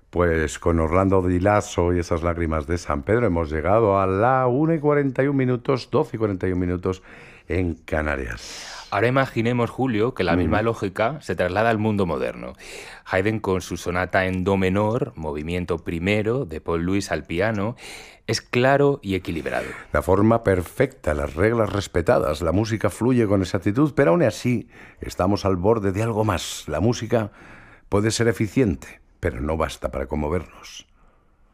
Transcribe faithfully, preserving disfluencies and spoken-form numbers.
Pues con Orlando Di Lasso y esas lágrimas de San Pedro hemos llegado a la una y cuarenta y un minutos, doce y cuarenta y un minutos en Canarias. Ahora imaginemos, Julio, que la misma Ujú. lógica se traslada al mundo moderno. Haydn con su sonata en do menor, movimiento primero, de Paul Louis al piano, es claro y equilibrado. La forma perfecta, las reglas respetadas, la música fluye con exactitud, pero aún así estamos al borde de algo más. La música puede ser eficiente, pero no basta para conmovernos.